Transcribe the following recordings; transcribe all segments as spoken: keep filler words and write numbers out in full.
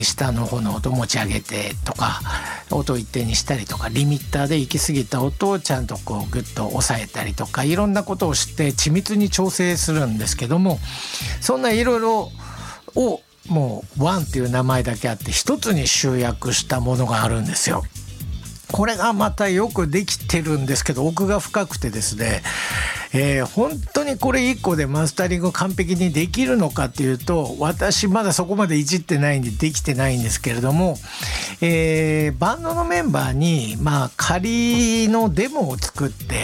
下の方の音持ち上げてとか、音を一定にしたりとか、リミッターで行き過ぎた音をちゃんとこうグッと抑えたりとか、いろんなことをして緻密に調整するんですけども、そんないろいろをもうワンっていう名前だけあって一つに集約したものがあるんですよ。これがまたよくできてるんですけど、奥が深くてですね、えー、本当にこれいっこでマスタリング完璧にできるのかっていうと、私まだそこまでいじってないんでできてないんですけれども、えー、バンドのメンバーにまあ仮のデモを作って、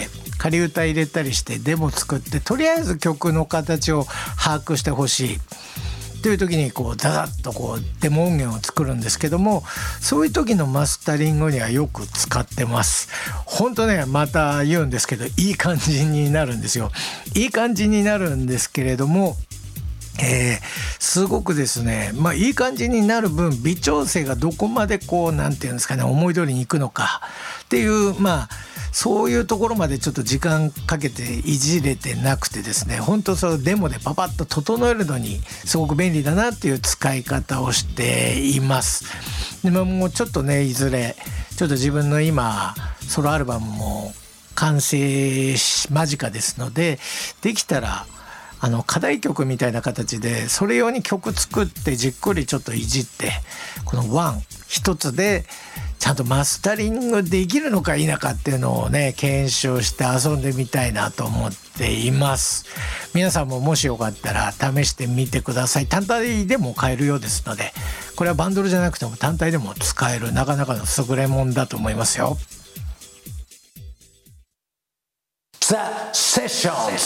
仮歌入れたりしてデモ作って、とりあえず曲の形を把握してほしいという時にこうザザッとこうデモ音源を作るんですけども、そういう時のマスタリングにはよく使ってます。本当ね、また言うんですけど、いい感じになるんですよ。いい感じになるんですけれども、えー、すごくですね、まあいい感じになる分、微調整がどこまでこうなんていうんですかね、思い通りにいくのかっていう、まあそういうところまでちょっと時間かけていじれてなくてですね、本当そのデモでパパッと整えるのにすごく便利だなっていう使い方をしています。でももうちょっとね、いずれちょっと自分の今ソロアルバムも完成間近ですので、できたらあの課題曲みたいな形でそれ用に曲作ってじっくりちょっといじって、このワン一つでちゃんとマスタリングできるのか否かっていうのをね、検証して遊んでみたいなと思っています。皆さんももしよかったら試してみてください。単体でも買えるようですので、これはバンドルじゃなくても単体でも使えるなかなかの優れもんだと思いますよ。ザ・セッション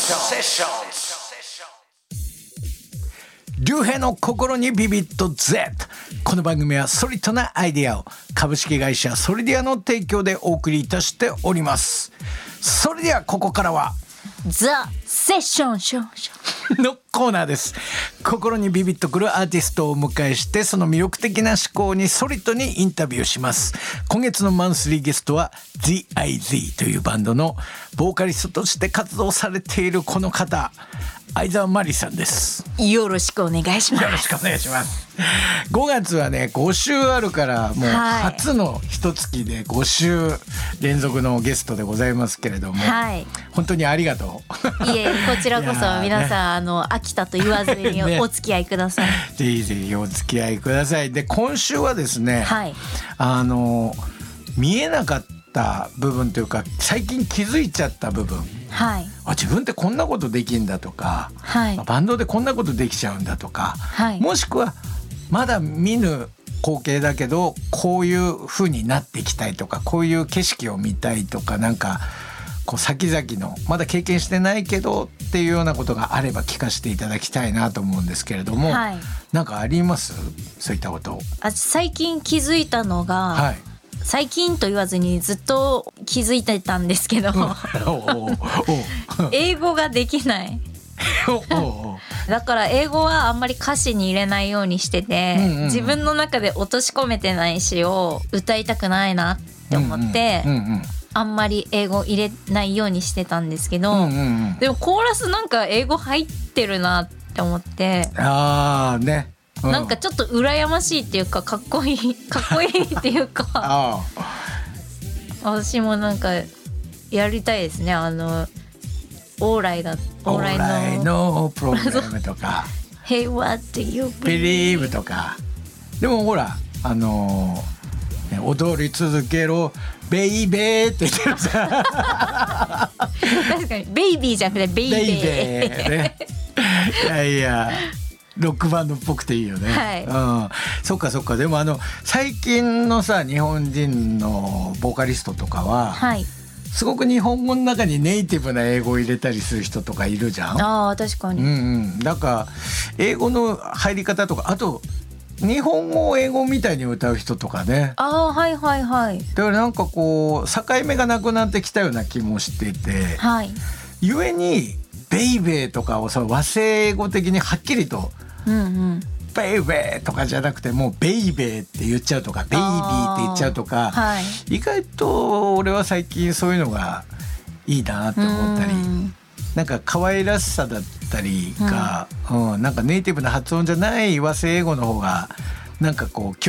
竜兵の心にビビッと Z。 この番組はソリッドなアイデアを株式会社ソリディアの提供でお送りいたしております。それではここからはザ・セッションションションのコーナーです。心にビビッとくるアーティストをお迎えして、その魅力的な思考にソリッドにインタビューします。今月のマンスリーゲストは ゼッアイゼッ というバンドのボーカリストとして活動されているこの方、相沢まりさんです。 よろしくお願いします。 よろしくお願いします。ごがつはねご週あるから、もう初の一月でご週連続のゲストでございますけれども、はい、本当にありがとう。いえ、こちらこそ皆さん、ね、あの飽きたと言わずにお付き合いください。ね、 ぜひぜひお付き合いください。で、今週はですね、 はい、 あの見えなかった部分というか、最近気づいちゃった部分、 はい、 あ、自分ってこんなことできんだとか、 はい、 バンドでこんなことできちゃうんだとか、 はい、 もしくはまだ見ぬ光景だけどこういう風になっていきたいとか、こういう景色を見たいとか、なんかこう先々のまだ経験してないけどっていうようなことがあれば聞かせていただきたいなと思うんですけれども、 はい、なんかあります？そういったこと。 あ、最近気づいたのが、 はい、 最近と言わずにずっと気づいてたんですけど、うん、おうおう英語ができない。 おうおうだから英語はあんまり歌詞に入れないようにしてて、うんうんうん、自分の中で落とし込めてない詩を歌いたくないなって思って、うんうんうんうん、あんまり英語入れないようにしてたんですけど、うんうんうん、でもコーラスなんか英語入ってるなって思って、 あーね、うん、 なんかちょっと羨ましいっていうか、かっこいいかっこいいっていうかあ私もなんかやりたいですね。あのオーライだオーライのプログラムとか Hey what do you believe とか。でもほら、あのーね、踊り続けろベイベーって言ってるさ確かにベイビーじゃなくてベイベー、ベイベー、ね、 いやいやロックバンドっぽくていいよね、 はい、 うん、そっかそっか。でもあの最近のさ、日本人のボーカリストとかは、はい、すごく日本語の中にネイティブな英語を入れたりする人とかいるじゃん。 あ、確かに、 うんうん、だから英語の入り方とか、あと日本語を英語みたいに歌う人とかね。 あ、はいはいはい。 だからなんかこう境目がなくなってきたような気もしてて、 はい、 ゆえにベイベーとかをさ、和製英語的にはっきりと、 うんうん、 ベイベーとかじゃなくて、もうベイベーって言っちゃうとか、ベイビーって言っちゃうとか、はい、意外と俺は最近そういうのがいいなって思ったり、んなんか可愛らしさだったりが、うんうん、なんかネイティブな発音じゃない和製英語の方がなんかこう